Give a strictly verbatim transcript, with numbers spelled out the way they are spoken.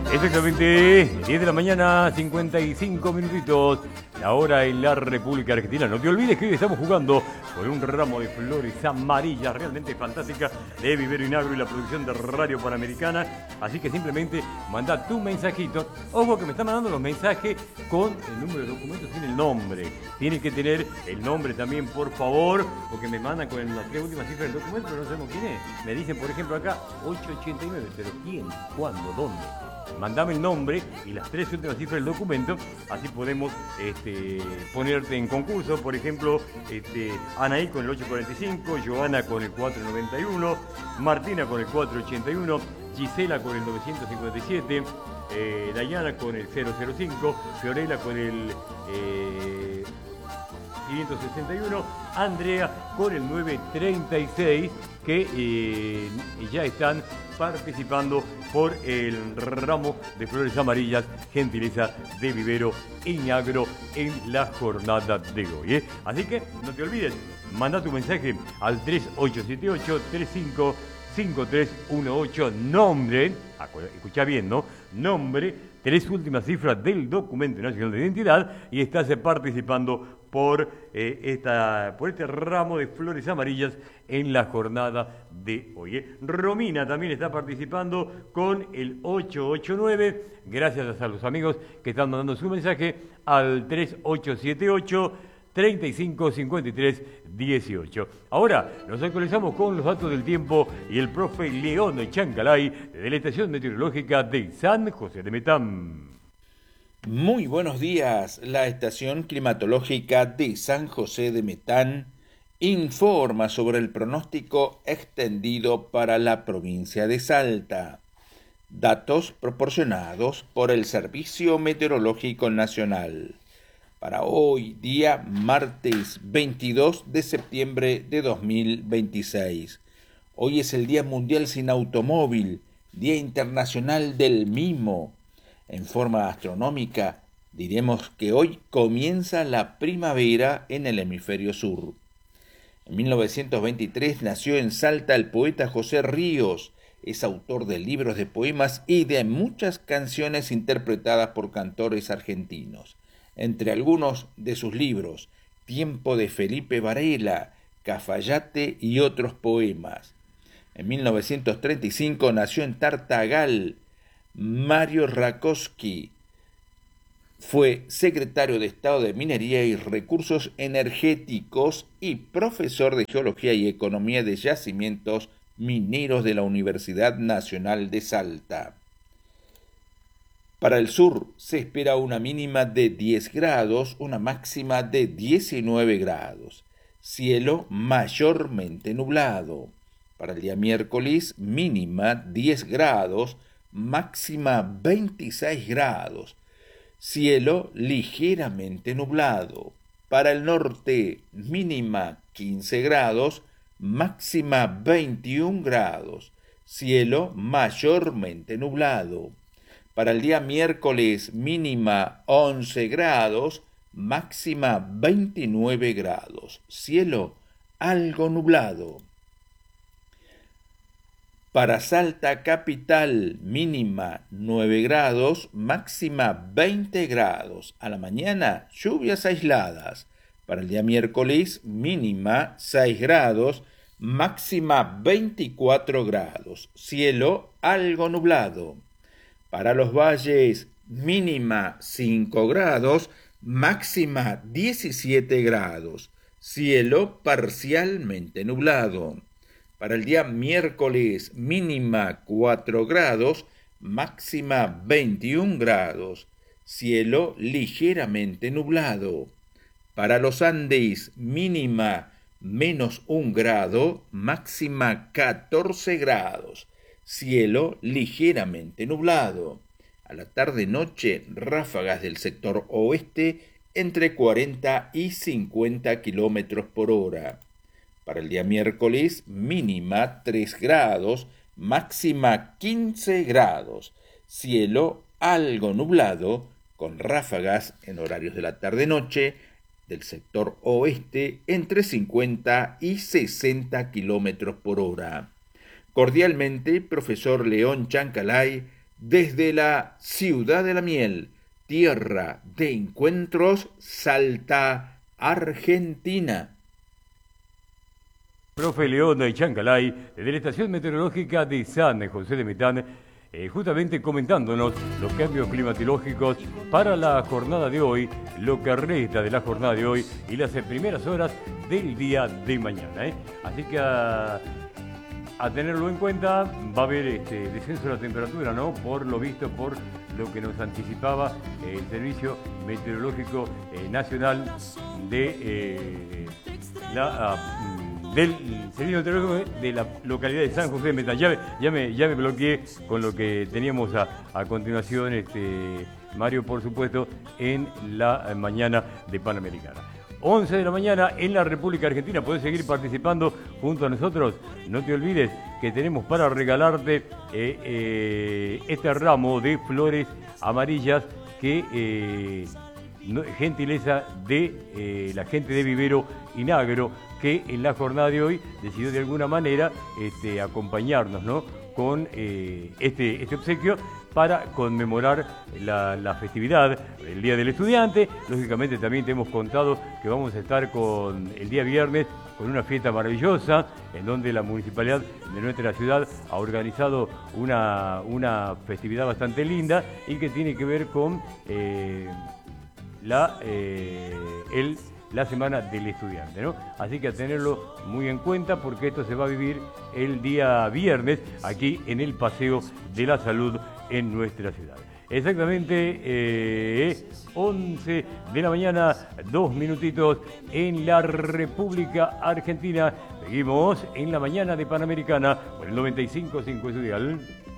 Exactamente, diez de la mañana, cincuenta y cinco minutitos, la hora en la República Argentina. No te olvides que hoy estamos jugando con un ramo de flores amarillas realmente fantástica de Vivero Inagro y la producción de Radio Panamericana. Así que simplemente manda tu mensajito. Ojo que me están mandando los mensajes con el número de documentos sin el nombre. Tiene que tener el nombre también, por favor, porque me mandan con las tres últimas cifras del documento, pero no sabemos quién es. Me dicen, por ejemplo, acá ochocientos ochenta y nueve, pero ¿quién? ¿Cuándo? ¿Dónde? Mandame el nombre y las tres últimas cifras del documento, así podemos este, ponerte en concurso. Por ejemplo, este, Anaí con el ochocientos cuarenta y cinco, Joana con el cuatrocientos noventa y uno, Martina con el cuatrocientos ochenta y uno, Gisela con el novecientos cincuenta y siete, eh, Dayana con el cero cero cinco, Fiorella con el eh, quinientos sesenta y uno, Andrea con el novecientos treinta y seis, que eh, ya están participando por el ramo de flores amarillas, gentileza de Vivero Inagro en la jornada de hoy, ¿eh? Así que no te olvides, manda tu mensaje al tres ocho siete ocho, tres cinco cinco tres uno ocho, nombre, escucha bien, ¿no? Nombre, tres últimas cifras del documento nacional de identidad y estás participando por, eh, esta, por este ramo de flores amarillas en la jornada de hoy, ¿eh? Romina también está participando con el ochocientos ochenta y nueve, gracias a los amigos que están mandando su mensaje al tres ocho siete ocho, treinta y cinco cincuenta y tres dieciocho. Ahora nos actualizamos con los datos del tiempo y el profe León de Chancalay de la estación meteorológica de San José de Metán. Muy buenos días. La estación climatológica de San José de Metán informa sobre el pronóstico extendido para la provincia de Salta. Datos proporcionados por el Servicio Meteorológico Nacional. Para hoy, día martes veintidós de septiembre de dos mil veintiséis. Hoy es el Día Mundial Sin Automóvil, Día Internacional del Mimo. En forma astronómica, diremos que hoy comienza la primavera en el hemisferio sur. En mil novecientos veintitrés nació en Salta el poeta José Ríos. Es autor de libros de poemas y de muchas canciones interpretadas por cantores argentinos. Entre algunos de sus libros, Tiempo de Felipe Varela, Cafayate y otros poemas. En mil novecientos treinta y cinco nació en Tartagal Mario Rakowski. Fue secretario de Estado de Minería y Recursos Energéticos y profesor de Geología y Economía de Yacimientos Mineros de la Universidad Nacional de Salta. Para el sur se espera una mínima de diez grados, una máxima de diecinueve grados. Cielo mayormente nublado. Para el día miércoles, mínima diez grados, máxima veintiséis grados. Cielo ligeramente nublado. Para el norte, mínima quince grados, máxima veintiún grados. Cielo mayormente nublado. Para el día miércoles, mínima once grados, máxima veintinueve grados. Cielo algo nublado. Para Salta capital, mínima nueve grados, máxima veinte grados. A la mañana, lluvias aisladas. Para el día miércoles, mínima seis grados, máxima veinticuatro grados. Cielo algo nublado. Para los valles, mínima cinco grados, máxima diecisiete grados. Cielo parcialmente nublado. Para el día miércoles, mínima cuatro grados, máxima veintiún grados. Cielo ligeramente nublado. Para los Andes, mínima menos un grado, máxima catorce grados. Cielo ligeramente nublado. A la tarde-noche, ráfagas del sector oeste entre cuarenta y cincuenta kilómetros por hora. Para el día miércoles, mínima tres grados, máxima quince grados. Cielo algo nublado, con ráfagas en horarios de la tarde-noche del sector oeste entre cincuenta y sesenta kilómetros por hora. Cordialmente, profesor León Chancalay, Desde la ciudad de la miel, tierra de encuentros, Salta, Argentina. Profe León y Chancalay, de la estación meteorológica de San José de Metán, eh, justamente comentándonos los cambios climatológicos para la jornada de hoy, lo que resta de la jornada de hoy y las primeras horas del día de mañana. ¿eh? Así que a, a tenerlo en cuenta, va a haber este descenso de la temperatura, ¿no? Por lo visto, por lo que nos anticipaba eh, el Servicio Meteorológico eh, Nacional de eh, la... Uh, del Servicio Meteorológico de la localidad de San José de Metán. Ya, ya, me, ya me bloqueé con lo que teníamos a, a continuación, este, Mario, por supuesto, en la mañana de Panamericana. once de la mañana en la República Argentina. Podés seguir participando junto a nosotros. No te olvides que tenemos para regalarte eh, eh, este ramo de flores amarillas que... Eh, No, gentileza de eh, la gente de Vivero Inagro, que en la jornada de hoy decidió de alguna manera este, acompañarnos, ¿no? con eh, este, este obsequio para conmemorar la, la festividad, el Día del Estudiante. Lógicamente también te hemos contado que vamos a estar con el día viernes con una fiesta maravillosa, en donde la municipalidad de nuestra ciudad ha organizado una, una festividad bastante linda y que tiene que ver con... Eh, La, eh, el, la semana del estudiante, ¿no? Así que a tenerlo muy en cuenta porque esto se va a vivir el día viernes aquí en el Paseo de la Salud en nuestra ciudad. Exactamente eh, once de la mañana, dos minutitos en la República Argentina. Seguimos en la mañana de Panamericana por el noventa y cinco punto cinco Estudial.